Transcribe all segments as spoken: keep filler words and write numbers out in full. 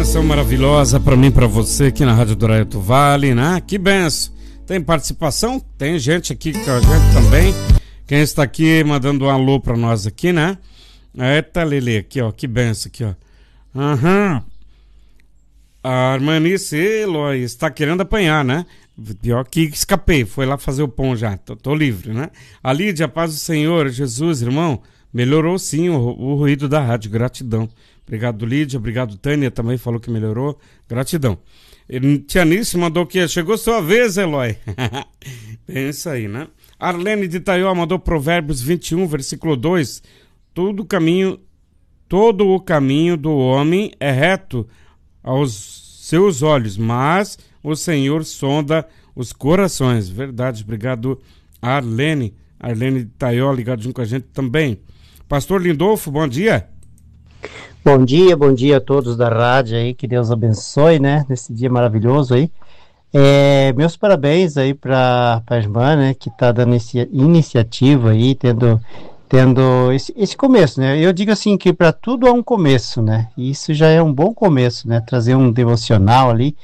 canção maravilhosa para mim, para você aqui na Rádio Douraia do Vale, né? Que benção. Tem participação? Tem gente aqui com a gente também. Quem está aqui mandando um alô para nós aqui, né? Eita, Lele, aqui, ó, que benção aqui, ó. Aham. Uhum. A irmã Anice Eloy está querendo apanhar, né? Pior que escapei, foi lá fazer o pão já, tô, tô livre, né? A Lídia, paz do Senhor, Jesus, irmão, melhorou sim o, o ruído da rádio, gratidão. Obrigado, Lídia, obrigado, Tânia, também falou que melhorou, gratidão. E, tia Anice mandou que chegou sua vez, Eloy. É isso aí, né? Arlene de Itaió mandou Provérbios vinte e um, versículo dois. Todo caminho, todo o caminho do homem é reto aos seus olhos, mas o Senhor sonda os corações. Verdade, obrigado, Arlene. Arlene de Itaió, ligado junto com a gente também. Pastor Lindolfo, bom dia. Bom dia, bom dia a todos da rádio aí, que Deus abençoe, né, nesse dia maravilhoso aí. É, meus parabéns aí para a irmã, né, que está dando essa iniciativa aí, tendo, tendo esse, esse começo, né. Eu digo assim que para tudo há um começo, né, e isso já é um bom começo, né, trazer um devocional ali,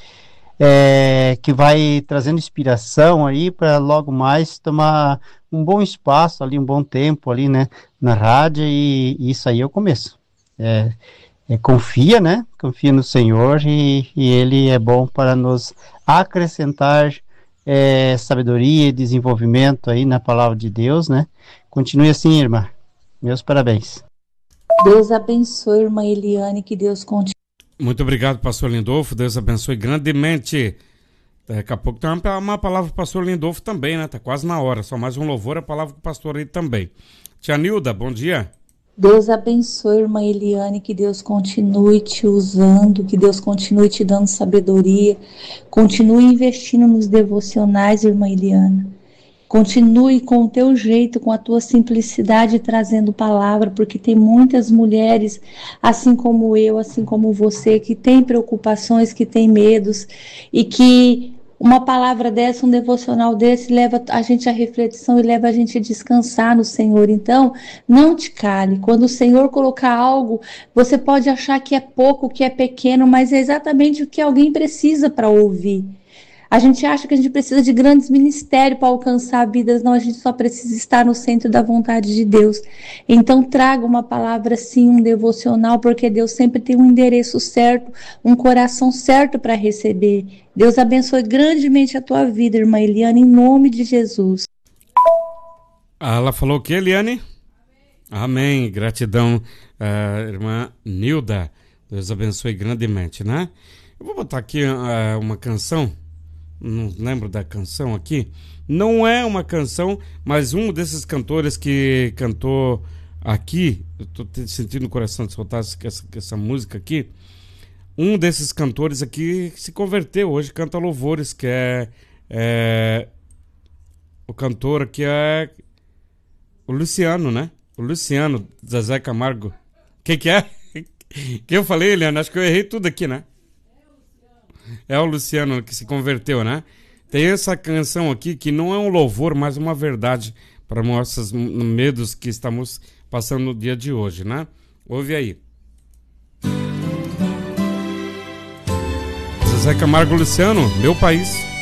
é, que vai trazendo inspiração aí para logo mais tomar um bom espaço ali, um bom tempo ali, né, na rádio, e, e isso aí é o começo. É, é, confia, né? Confia no Senhor e, e Ele é bom para nos acrescentar é, sabedoria e desenvolvimento aí na palavra de Deus, né? Continue assim, irmã. Meus parabéns. Deus abençoe, irmã Eliane, que Deus continue. Muito obrigado, pastor Lindolfo. Deus abençoe grandemente. Daqui a pouco tem uma, uma palavra para o pastor Lindolfo também, né? Tá quase na hora. Só mais um louvor, a palavra para o pastor aí também. Tia Nilda, bom dia. Deus abençoe, irmã Eliane, que Deus continue te usando, que Deus continue te dando sabedoria, continue investindo nos devocionais, irmã Eliane. Continue com o teu jeito, com a tua simplicidade, trazendo palavra, porque tem muitas mulheres, assim como eu, assim como você, que têm preocupações, que têm medos, e que uma palavra dessa, um devocional desse, leva a gente à reflexão e leva a gente a descansar no Senhor. Então, não te cale. Quando o Senhor colocar algo, você pode achar que é pouco, que é pequeno, mas é exatamente o que alguém precisa para ouvir. A gente acha que a gente precisa de grandes ministérios para alcançar vidas, não, a gente só precisa estar no centro da vontade de Deus. Então traga uma palavra sim, um devocional, porque Deus sempre tem um endereço certo, um coração certo para receber. Deus abençoe grandemente a tua vida, irmã Eliane, em nome de Jesus. Ela falou o que, Eliane? Amém, Amém. Gratidão, uh, irmã Nilda. Deus abençoe grandemente, né? Eu vou botar aqui uh, uma canção. Não lembro da canção aqui. Não é uma canção, mas um desses cantores que cantou aqui, eu tô sentindo no coração de soltar essa, essa música aqui. Um desses cantores aqui se converteu, hoje canta louvores, que é, é o cantor aqui é o Luciano, né? O Luciano, Zezé Camargo. Que que é? Que eu falei, Eliana? Acho que eu errei tudo aqui, né? É o Luciano que se converteu, né? Tem essa canção aqui que não é um louvor, mas uma verdade para nossos medos que estamos passando no dia de hoje, né? Ouve aí. Zezé Camargo, Luciano, Meu País.